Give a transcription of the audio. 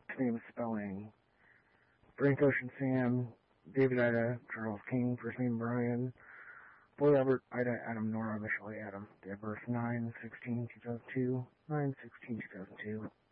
name is spelling Frank Ocean Sam, David Ida, Charles King, first name Brian, Boy Albert, Ida, Adam, Nora, Michelle Adam, date of birth 9/16/2002, 9/16/2002.